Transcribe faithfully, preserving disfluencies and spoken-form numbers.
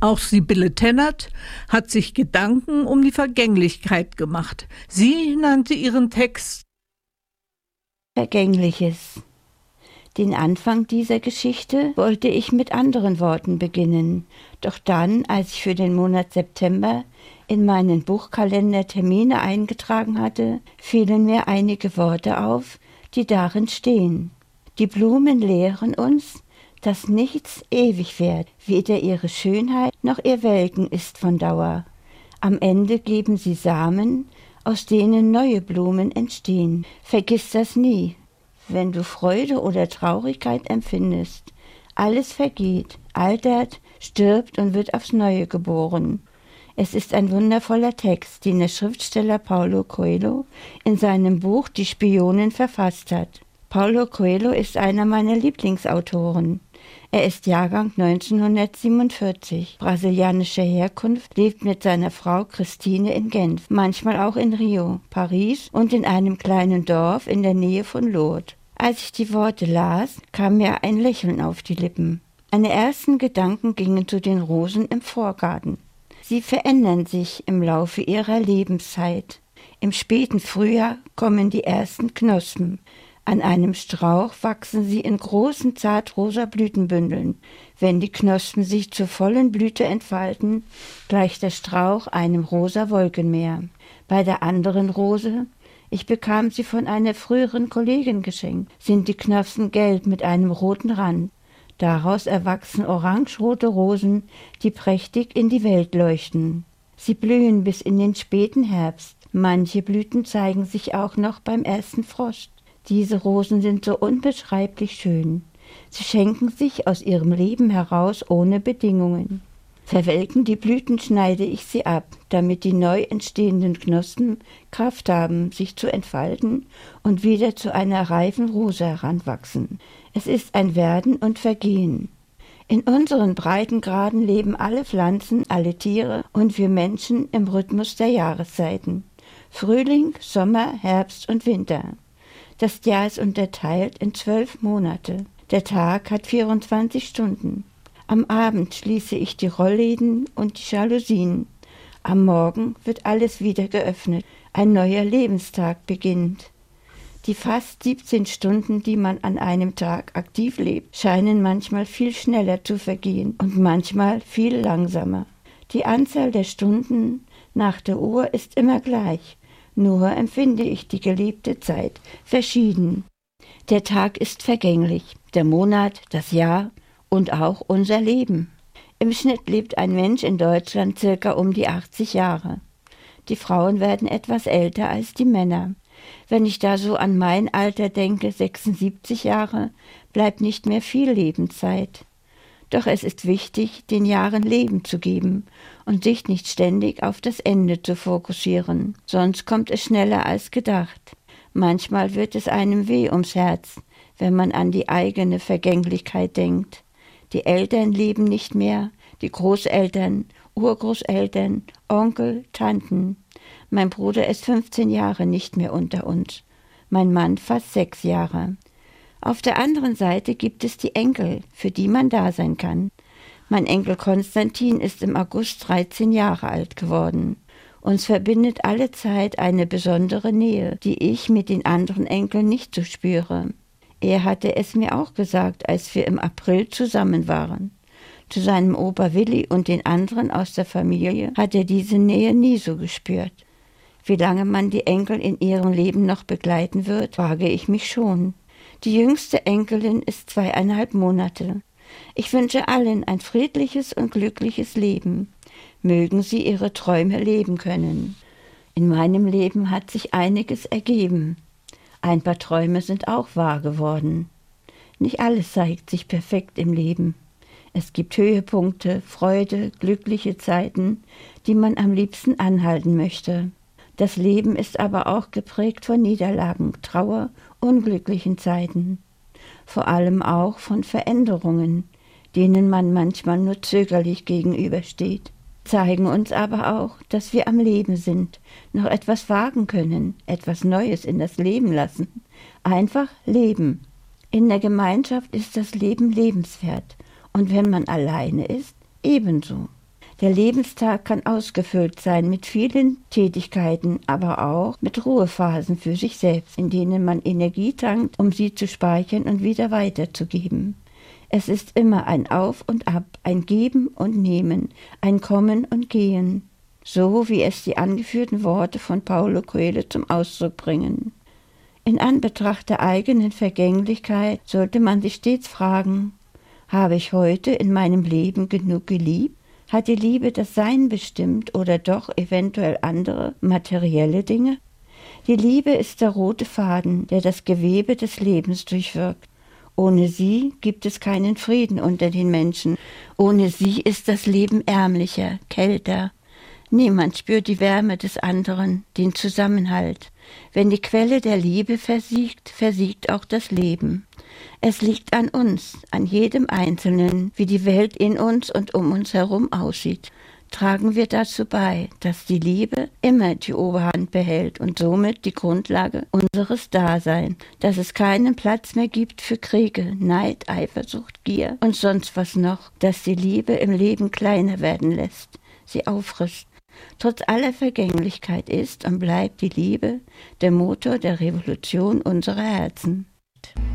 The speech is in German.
Auch Sibylle Tennert hat sich Gedanken um die Vergänglichkeit gemacht. Sie nannte ihren Text Vergängliches. Den Anfang dieser Geschichte wollte ich mit anderen Worten beginnen, doch dann, als ich für den Monat September in meinen Buchkalender Termine eingetragen hatte, fielen mir einige Worte auf, die darin stehen. Die Blumen lehren uns, dass nichts ewig währt, weder ihre Schönheit noch ihr Welken ist von Dauer. Am Ende geben sie Samen, aus denen neue Blumen entstehen. Vergiss das nie, wenn du Freude oder Traurigkeit empfindest. Alles vergeht, altert, stirbt und wird aufs Neue geboren. Es ist ein wundervoller Text, den der Schriftsteller Paulo Coelho in seinem Buch Die Spionin verfasst hat. Paulo Coelho ist einer meiner Lieblingsautoren. Er ist Jahrgang neunzehnhundertsiebenundvierzig, brasilianischer Herkunft, lebt mit seiner Frau Christine in Genf, manchmal auch in Rio, Paris und in einem kleinen Dorf in der Nähe von Lourdes. Als ich die Worte las, kam mir ein Lächeln auf die Lippen. Meine ersten Gedanken gingen zu den Rosen im Vorgarten. Sie verändern sich im Laufe ihrer Lebenszeit. Im späten Frühjahr kommen die ersten Knospen. An einem Strauch wachsen sie in großen, zartrosa Blütenbündeln. Wenn die Knospen sich zur vollen Blüte entfalten, gleicht der Strauch einem rosa Wolkenmeer. Bei der anderen Rose, ich bekam sie von einer früheren Kollegin geschenkt, sind die Knospen gelb mit einem roten Rand. Daraus erwachsen orangerote Rosen, die prächtig in die Welt leuchten. Sie blühen bis in den späten Herbst. Manche Blüten zeigen sich auch noch beim ersten Frost. Diese Rosen sind so unbeschreiblich schön. Sie schenken sich aus ihrem Leben heraus ohne Bedingungen. Verwelken die Blüten, schneide ich sie ab, damit die neu entstehenden Knospen Kraft haben, sich zu entfalten und wieder zu einer reifen Rose heranwachsen. Es ist ein Werden und Vergehen. In unseren Breitengraden leben alle Pflanzen, alle Tiere und wir Menschen im Rhythmus der Jahreszeiten. Frühling, Sommer, Herbst und Winter. Das Jahr ist unterteilt in zwölf Monate. Der Tag hat vierundzwanzig Stunden. Am Abend schließe ich die Rollläden und die Jalousien. Am Morgen wird alles wieder geöffnet. Ein neuer Lebenstag beginnt. Die fast siebzehn Stunden, die man an einem Tag aktiv lebt, scheinen manchmal viel schneller zu vergehen und manchmal viel langsamer. Die Anzahl der Stunden nach der Uhr ist immer gleich. Nur empfinde ich die gelebte Zeit verschieden. Der Tag ist vergänglich, der Monat, das Jahr und auch unser Leben. Im Schnitt lebt ein Mensch in Deutschland circa um die achtzig Jahre. Die Frauen werden etwas älter als die Männer. Wenn ich da so an mein Alter denke, sechsundsiebzig Jahre, bleibt nicht mehr viel Lebenszeit. Doch es ist wichtig, den Jahren Leben zu geben und sich nicht ständig auf das Ende zu fokussieren. Sonst kommt es schneller als gedacht. Manchmal wird es einem weh ums Herz, wenn man an die eigene Vergänglichkeit denkt. Die Eltern leben nicht mehr, die Großeltern, Urgroßeltern, Onkel, Tanten. Mein Bruder ist fünfzehn Jahre nicht mehr unter uns, mein Mann fast sechs Jahre. Auf der anderen Seite gibt es die Enkel, für die man da sein kann. Mein Enkel Konstantin ist im August dreizehn Jahre alt geworden. Uns verbindet alle Zeit eine besondere Nähe, die ich mit den anderen Enkeln nicht so spüre. Er hatte es mir auch gesagt, als wir im April zusammen waren. Zu seinem Opa Willi und den anderen aus der Familie hat er diese Nähe nie so gespürt. Wie lange man die Enkel in ihrem Leben noch begleiten wird, frage ich mich schon. Die jüngste Enkelin ist zweieinhalb Monate. Ich wünsche allen ein friedliches und glückliches Leben. Mögen sie ihre Träume leben können. In meinem Leben hat sich einiges ergeben. Ein paar Träume sind auch wahr geworden. Nicht alles zeigt sich perfekt im Leben. Es gibt Höhepunkte, Freude, glückliche Zeiten, die man am liebsten anhalten möchte. Das Leben ist aber auch geprägt von Niederlagen, Trauer, unglücklichen Zeiten. Vor allem auch von Veränderungen, denen man manchmal nur zögerlich gegenübersteht. Zeigen uns aber auch, dass wir am Leben sind, noch etwas wagen können, etwas Neues in das Leben lassen. Einfach leben. In der Gemeinschaft ist das Leben lebenswert und wenn man alleine ist, ebenso. Der Lebenstag kann ausgefüllt sein mit vielen Tätigkeiten, aber auch mit Ruhephasen für sich selbst, in denen man Energie tankt, um sie zu speichern und wieder weiterzugeben. Es ist immer ein Auf und Ab, ein Geben und Nehmen, ein Kommen und Gehen, so wie es die angeführten Worte von Paulo Coelho zum Ausdruck bringen. In Anbetracht der eigenen Vergänglichkeit sollte man sich stets fragen: Habe ich heute in meinem Leben genug geliebt? Hat die Liebe das Sein bestimmt oder doch eventuell andere materielle Dinge? Die Liebe ist der rote Faden, der das Gewebe des Lebens durchwirkt. Ohne sie gibt es keinen Frieden unter den Menschen. Ohne sie ist das Leben ärmlicher, kälter. Niemand spürt die Wärme des anderen, den Zusammenhalt. Wenn die Quelle der Liebe versiegt, versiegt auch das Leben. Es liegt an uns, an jedem Einzelnen, wie die Welt in uns und um uns herum aussieht. Tragen wir dazu bei, dass die Liebe immer die Oberhand behält und somit die Grundlage unseres Daseins, dass es keinen Platz mehr gibt für Kriege, Neid, Eifersucht, Gier und sonst was noch, dass die Liebe im Leben kleiner werden lässt, sie auffrisst. Trotz aller Vergänglichkeit ist und bleibt die Liebe der Motor der Revolution unserer Herzen.